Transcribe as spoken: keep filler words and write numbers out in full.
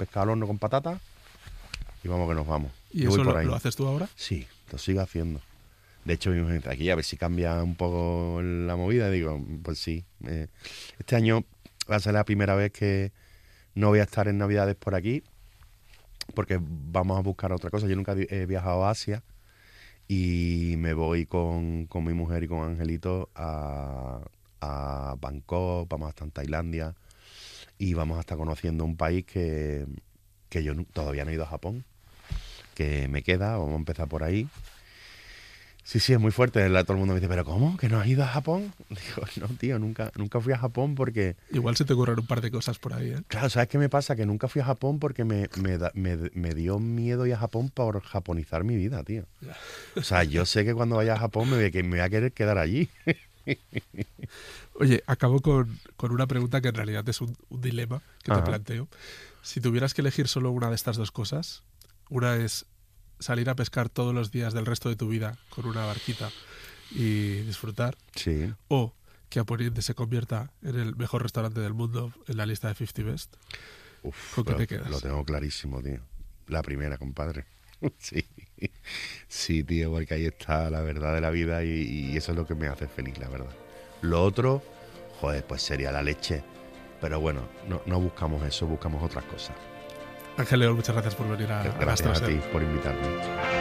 pescado al horno con patatas y vamos que nos vamos. ¿Y Yo eso voy por lo, ahí. lo haces tú ahora? Sí, lo sigo haciendo. De hecho, mi mujer dice, aquí a ver si cambia un poco la movida. Y digo, pues sí. Eh, este año va a ser la primera vez que no voy a estar en Navidades por aquí, porque vamos a buscar otra cosa. Yo nunca he viajado a Asia y me voy con, con mi mujer y con Angelito a, a Bangkok, vamos a estar en Tailandia y vamos a estar conociendo un país que, que yo no- todavía no he ido a Japón, que me queda, vamos a empezar por ahí. Sí, sí, es muy fuerte. La- Todo el mundo me dice, ¿pero cómo? ¿Que no has ido a Japón? Digo, no, tío, nunca, nunca fui a Japón porque... Igual se te ocurren un par de cosas por ahí, ¿eh? Claro, ¿sabes qué me pasa? Que nunca fui a Japón porque me, me, da- me, me dio miedo ir a Japón por japonizar mi vida, tío. O sea, yo sé que cuando vaya a Japón me voy, a que- me voy a querer quedar allí. Oye, acabo con, con una pregunta que en realidad es un, un dilema que te Ajá. planteo. Si tuvieras que elegir solo una de estas dos cosas, una es salir a pescar todos los días del resto de tu vida con una barquita y disfrutar, Sí. o que Aponiente se convierta en el mejor restaurante del mundo en la lista de cincuenta Best, Uf, ¿con qué lo, te quedas? lo tengo clarísimo, tío. La primera, compadre. Sí. Sí, tío, porque ahí está la verdad de la vida y, y eso es lo que me hace feliz, la verdad. Lo otro, joder, pues sería la leche. Pero bueno, no, no buscamos eso, buscamos otras cosas. Ángel León, muchas gracias por venir a, a Gracias a Gastroser. ti por invitarme.